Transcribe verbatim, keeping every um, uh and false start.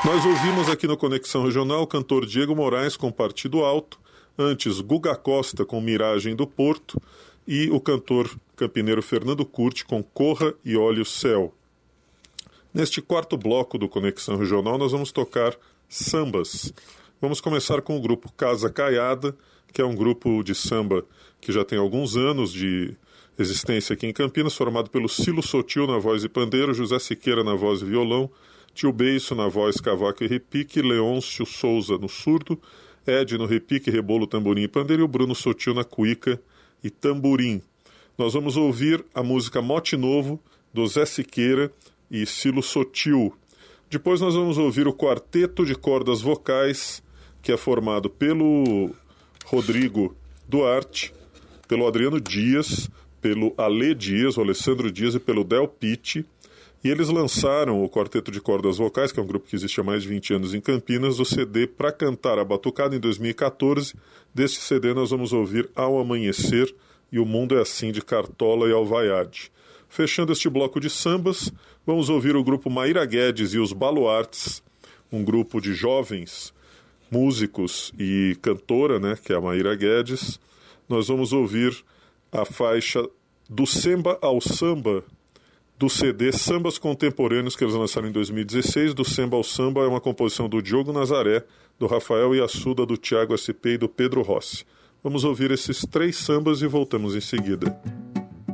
Nós ouvimos aqui no Conexão Regional o cantor Diego Moraes com Partido Alto, antes Guga Costa com Miragem do Porto e o cantor campineiro Fernando Curti com Corra e Olhe o Céu. Neste quarto bloco do Conexão Regional nós vamos tocar sambas. Vamos começar com o grupo Casa Caiada, que é um grupo de samba que já tem alguns anos de existência aqui em Campinas, formado pelo Cilo Sotil na voz e pandeiro, José Siqueira na voz e violão, Tio Beiço na voz, cavaco e repique, Leôncio Souza no surdo, Ed no repique, rebolo, tamborim e pandeiro e o Bruno Sotil na cuíca e tamborim. Nós vamos ouvir a música Mote Novo, do Zé Siqueira e Cilo Sotil. Depois nós vamos ouvir o quarteto de cordas vocais, que é formado pelo Rodrigo Duarte, pelo Adriano Dias, pelo Ale Dias, o Alessandro Dias e pelo Del Pitti. E eles lançaram o Quarteto de Cordas Vocais, que é um grupo que existe há mais de vinte anos em Campinas, o C D Pra Cantar a Batucada em dois mil e catorze. Deste C D nós vamos ouvir Ao Amanhecer e O Mundo é Assim, de Cartola e Alvaiade. Fechando este bloco de sambas, vamos ouvir o grupo Maíra Guedes e os Baluartes, um grupo de jovens músicos e cantora, né, que é a Maíra Guedes. Nós vamos ouvir a faixa Do Semba ao Samba, do C D Sambas Contemporâneos, que eles lançaram em dois mil e dezesseis. Do Semba ao Samba é uma composição do Diogo Nazaré, do Rafael Iassuda, do Tiago S P e do Pedro Rossi. Vamos ouvir esses três sambas e voltamos em seguida.